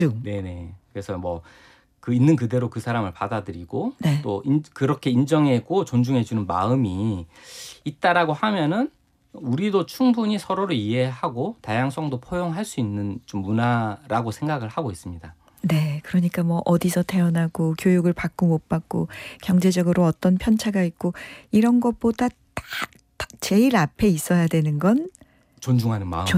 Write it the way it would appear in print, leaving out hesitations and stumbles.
네네. 그래서 뭐 그 있는 그대로 그 사람을 받아들이고 네. 또 그렇게 인정하고 존중해 주는 마음이 있다라고 하면은 우리도 충분히 서로를 이해하고 다양성도 포용할 수 있는 좀 문화라고 생각을 하고 있습니다. 네. 그러니까 뭐 어디서 태어나고 교육을 받고 못 받고 경제적으로 어떤 편차가 있고 이런 것보다 제일 앞에 있어야 되는 건 존중하는 마음.